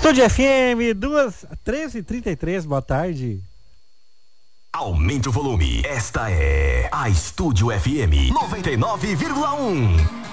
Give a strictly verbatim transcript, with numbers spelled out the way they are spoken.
Estúdio F M, duas, treze e trinta e três, boa tarde. Aumente o volume. Esta é a Estúdio F M noventa e nove vírgula um.